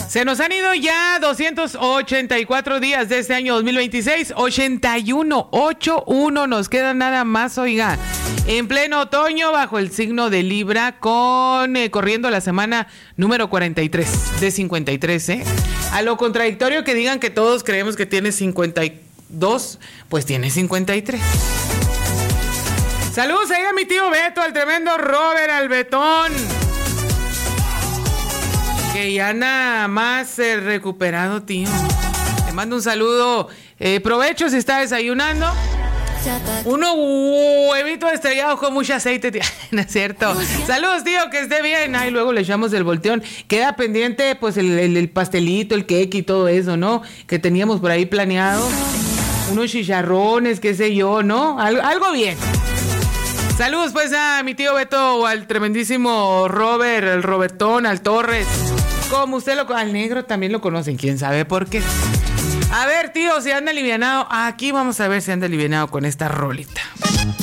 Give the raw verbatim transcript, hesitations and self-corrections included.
Se nos han ido ya doscientos ochenta y cuatro días de este año dos mil veintiséis. ochenta y uno, ochenta y uno nos queda nada más, oiga. En pleno otoño, bajo el signo de Libra, con eh, corriendo la semana número cuarenta y tres de cincuenta y tres, ¿eh? A lo contradictorio que digan que todos creemos que tiene cincuenta y dos, pues tiene cincuenta y tres. Saludos ahí a mi tío Beto, al tremendo Robert, al Betón, que ya nada más eh, recuperado, tío. Te mando un saludo. Eh, provecho si está desayunando. Uno huevito estrellado con mucho aceite, tío. No es cierto. Saludos, tío, que esté bien. Ahí luego le echamos el volteón. Queda pendiente, pues, el, el, el pastelito, el cake y todo eso, ¿no? Que teníamos por ahí planeado. Unos chicharrones, qué sé yo, ¿no? Algo, algo bien. Saludos, pues, a mi tío Beto, al tremendísimo Robert, el Robertón, al Torres. Como usted lo... Al negro también lo conocen, quién sabe por qué. A ver, tío, si anda alivianado. Aquí vamos a ver si anda alivianado con esta rolita.